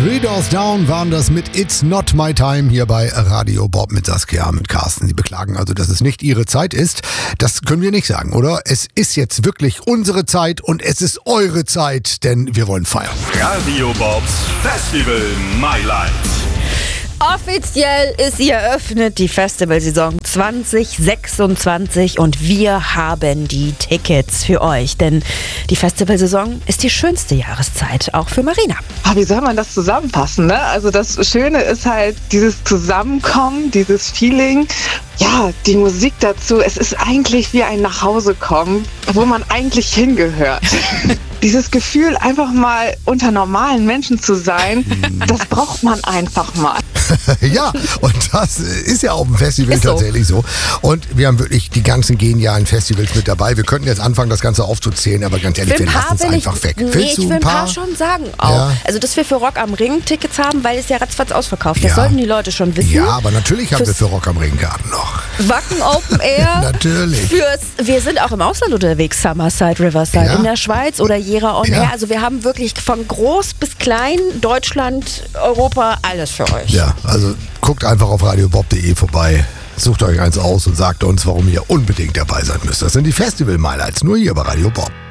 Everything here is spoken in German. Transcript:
Three Doors Down waren das mit It's Not My Time hier bei Radio Bob mit Saskia, mit Carsten. Sie beklagen also, dass es nicht ihre Zeit ist. Das können wir nicht sagen, oder? Es ist jetzt wirklich unsere Zeit und es ist eure Zeit, denn wir wollen feiern. Radio Bobs Festival My Life. Offiziell ist sie eröffnet, die Festivalsaison 2026 und wir haben die Tickets für euch, denn die Festivalsaison ist die schönste Jahreszeit, auch für Marina. Wie soll man das zusammenfassen, ne? Also das Schöne ist halt dieses Zusammenkommen, dieses Feeling, ja, die Musik dazu, es ist eigentlich wie ein Nachhausekommen, wo man eigentlich hingehört. Dieses Gefühl, einfach mal unter normalen Menschen zu sein, das braucht man einfach mal. Ja, und das ist ja auf dem Festival tatsächlich so. Und wir haben wirklich die ganzen genialen Festivals mit dabei. Wir könnten jetzt anfangen, das Ganze aufzuzählen, aber ganz ehrlich, wir lassen es einfach weg. Nee, ich will ein paar schon sagen auch. Ja. Also, dass wir für Rock am Ring Tickets haben, weil es ja ratzfatz ausverkauft. Das sollten die Leute schon wissen. Ja, aber natürlich haben wir für Rock am Ring Karten noch. Wacken Open Air. Natürlich. Wir sind auch im Ausland unterwegs, Summerside, Riverside, in der Schweiz oder Jera on Air. Also wir haben wirklich von groß bis klein, Deutschland, Europa, alles für euch. Ja, also guckt einfach auf radiobob.de vorbei, sucht euch eins aus und sagt uns, warum ihr unbedingt dabei sein müsst. Das sind die Festival-Highlights, nur hier bei Radio Bob.